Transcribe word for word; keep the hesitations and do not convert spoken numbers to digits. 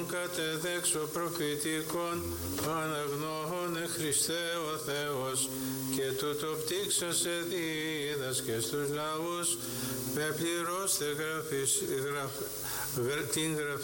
κατεδέξω προφητικών αναγνώνε Χριστέ ο Θεός, και τούτο πτύξασε δίδασκε στους λαούς, με πληρώστε γραφής, γραφ, την γραφή